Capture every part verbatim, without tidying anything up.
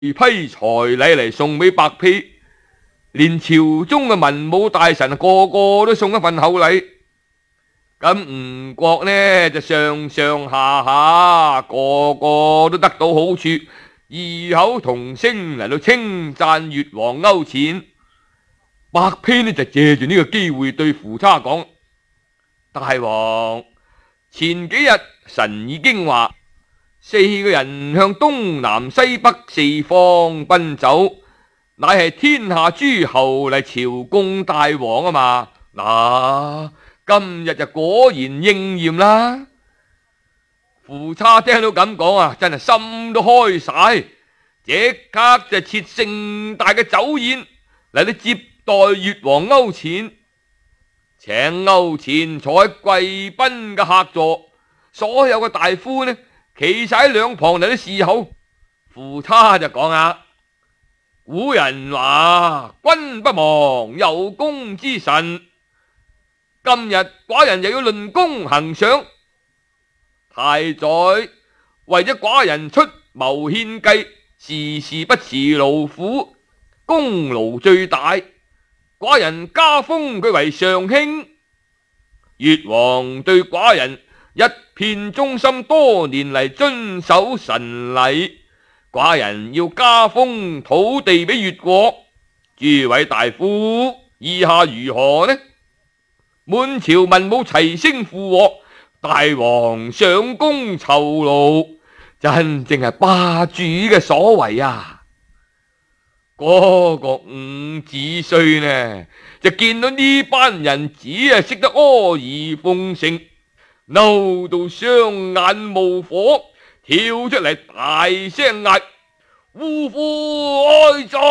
批彩禮嚟送俾白丕，連朝中嘅文武大臣個個都送一份厚禮。咁吳國呢就上上下下個個都得到好處，異口同聲嚟到稱讚越王勾踐。白丕呢就借住呢個機會對夫差講：大王，前幾日臣已經話四個人向東南西北四方奔走，乃係天下諸侯嚟朝貢大王啊嘛。嗱，今日就果然應驗啦。夫差聽到咁講啊，真係心都開晒，即刻就設盛大嘅酒宴嚟到接待越王勾踐，請勾踐坐喺貴賓嘅客座，所有嘅大夫呢企晒喺兩旁嚟到侍候。夫差就講啊，古人話君不忘有功之臣，今日寡人又要論功行賞，太宰為咗寡人出謀獻計，事事不辭勞苦，功勞最大，寡人加封佢為上卿。越王對寡人一片忠心，多年嚟遵守臣禮，寡人要加封土地俾越國。諸位大夫，意下如何呢？滿朝文武齊聲附和，大王上功酬勞，真正係霸主嘅所為啊！嗰個伍子胥呢，就見到呢班人只係識得阿諛奉承，嬲到雙眼冒火，跳出嚟大聲嗌：嗚呼哀哉！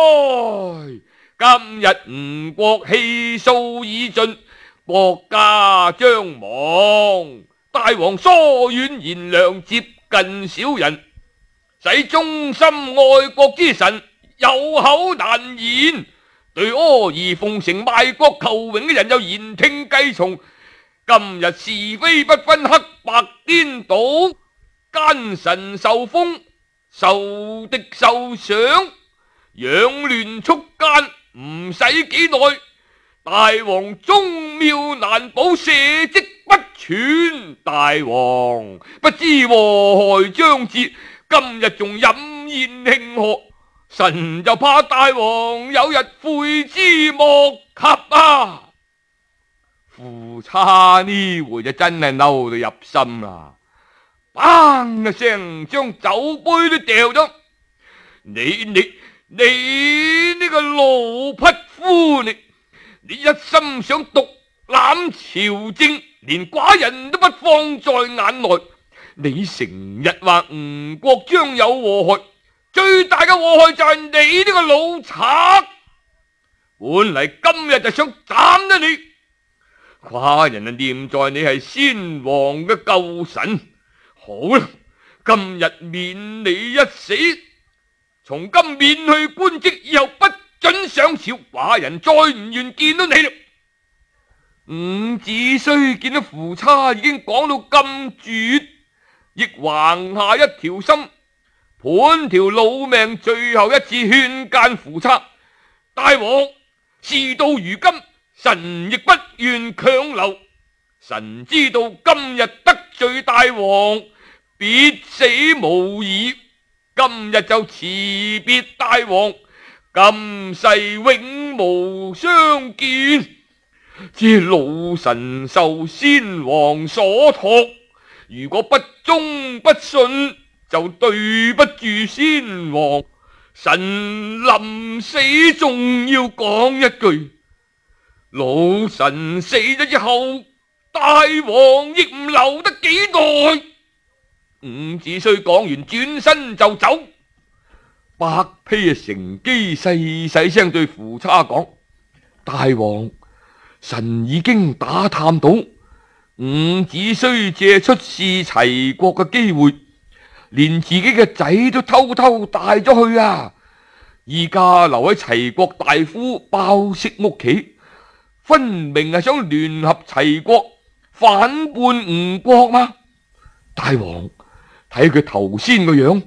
今日吳國氣數已盡，國家將亡，大王疏遠賢良，接近小人，使忠心愛國之臣有口難言，對阿諛奉承賣國求榮嘅人又言聽計從。今日是非不分，黑白顛倒，奸臣受封，仇敵受賞，養亂畜奸，唔使幾耐，大王宗廟難保，社稷不全。大王不知禍害將至，今日仲飲宴慶賀，臣就怕大王有日悔之莫及啊！夫差呢回就真係嬲到入心啦，砰一聲將酒杯都掉咗。你你你呢個老匹夫，你你一心想獨攬朝政，連寡人都不放在眼內。你成日話吳國將有禍害，最大嘅禍害就係你呢個老賊。本嚟今日就想斬咗你，寡人啊念在你係先王嘅舊臣，好啦，今日免你一死，從今免去官職，以後不准上朝，寡人再唔願見到你啦。伍子胥見到夫差已經講到咁絕，亦橫下一條心，盤條老命，最後一次勸諫夫差：大王，事到如今，臣亦不願強留。臣知道今日得罪大王，必死無疑。今日就辭別大王，今世永無相見。知老臣受先王所託，如果不忠不信，就對不住先王。臣臨死仲要講一句：老臣死咗之後，大王亦唔留得幾耐。伍子胥講完轉身就走。白丕啊乘機細細聲對夫差講：大王，臣已經打探到，伍子胥借出使齊國嘅機會，連自己嘅仔都偷偷帶咗去啊！依家留喺齊國大夫鮑式屋企，分明係想聯合齊國反叛吳國嘛！大王，睇佢頭先個樣，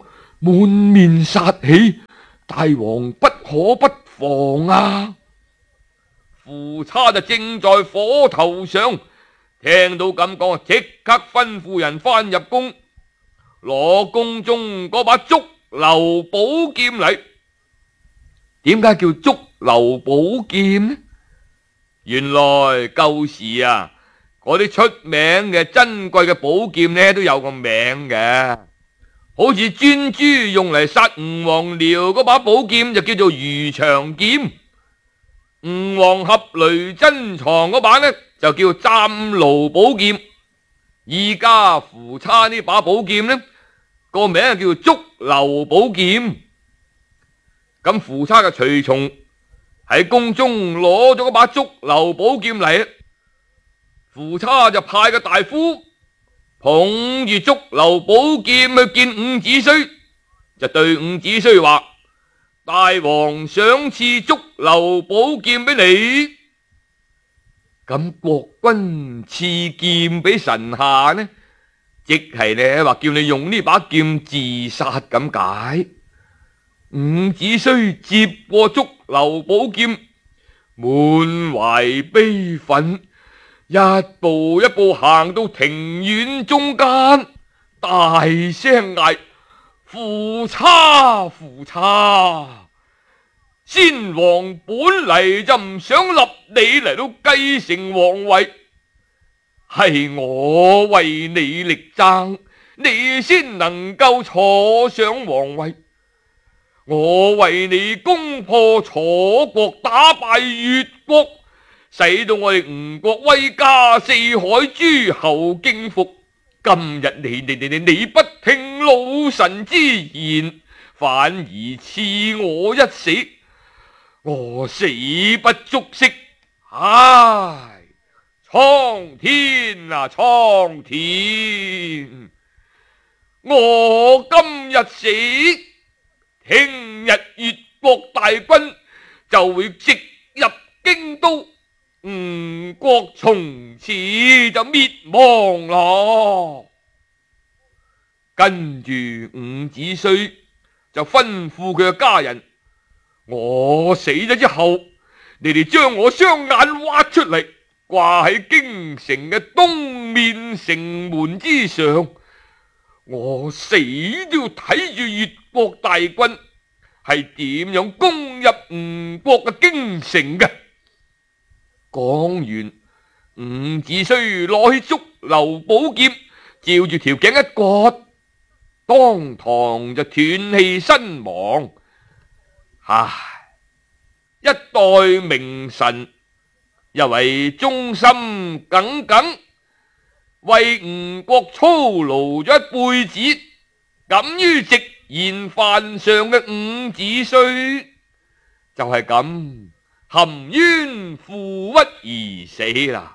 滿面殺氣，大王不可不防啊！夫差就正在火頭上，聽到咁講，即刻吩咐人翻入宮，攞宮中嗰把竹流寶劍嚟。點解叫竹流寶劍呢？原來舊時啊，嗰啲出名嘅珍貴嘅寶劍呢，都有個名嘅。好似專諸用嚟殺吳王僚嗰把寶劍就叫做魚腸劍，吳王闔閭珍藏嗰把呢就叫湛盧寶劍。而家夫差呢把寶劍呢個名叫竹流寶劍。咁夫差嘅隨從喺宮中攞咗嗰把竹流寶劍嚟，夫差就派個大夫捧住竹流寶劍去見伍子胥，就對伍子胥話：大王賞賜竹流寶劍俾你。咁國君賜劍俾臣下呢，即係呢話叫你用呢把劍自殺咁解。伍子胥接過竹流寶劍，滿懷悲憤，一步一步行到庭院中間，大聲嗌：夫差夫差！先王本嚟就唔想立你嚟到繼承皇位，係我為你力爭，你先能夠坐上皇位。我為你攻破楚國，打敗越國，使到我哋吳國威加四海諸侯敬服。今日你你你你你不聽老臣之言，反而賜我一死，我死不足惜。唉，蒼天啊蒼天！我今日死，聽日越國大軍就會直入京都，吳國從此就滅亡咯。跟住伍子胥就吩咐佢嘅家人：我死咗之後，你哋將我雙眼挖出嚟，掛喺京城嘅東面城門之上。我死都要睇住越國大軍係點樣攻入吳國嘅京城嘅。講完，伍子胥攞起竹流寶劍，照住條頸一割，當堂就斷氣身亡。唉，一代名臣，又為忠心耿耿，為吳國操勞咗一輩子，敢於直言犯上嘅伍子胥，就係咁含冤負屈而死啦。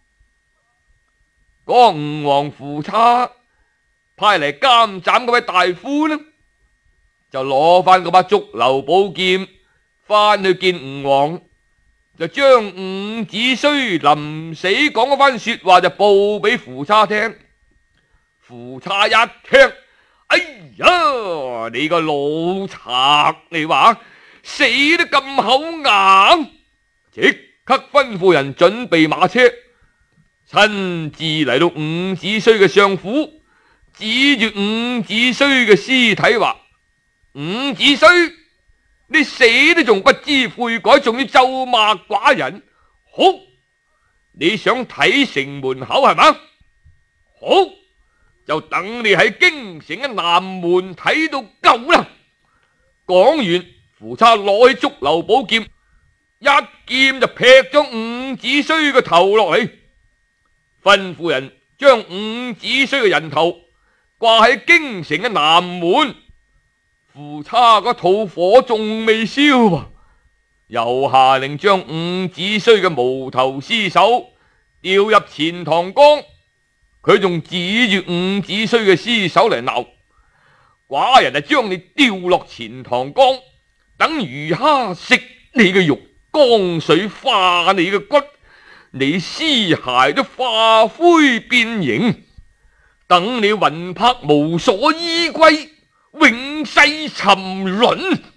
嗰吳王夫差派嚟監斬嗰位大夫呢，就攞翻嗰把竹流寶劍翻去見吳王，就將伍子胥臨死講嗰番說話就報俾夫差聽。夫差一聽，哎呀，你個老賊，你話死得咁口硬，即刻吩咐人準備馬車，親自嚟到伍子胥嘅相府，指住伍子胥嘅屍體話：伍子胥，你死都仲不知悔改，仲要咒罵寡人。好，你想睇城門口係嘛？好，就等你喺京城嘅南門睇到夠啦。講完，夫差攞起竹流寶劍，一劍就劈咗伍子胥個頭落嚟，吩咐人將伍子胥嘅人頭掛喺京城嘅南門。夫差嗰肚火仲未燒啊，又下令將伍子胥嘅無頭屍首掉入錢塘江。佢仲指住伍子胥嘅屍首嚟鬧：寡人係將你掉落錢塘江，等魚蝦食你嘅肉，江水化你嘅骨，你屍骸都化灰變形，等你魂魄無所依歸，永世沉淪。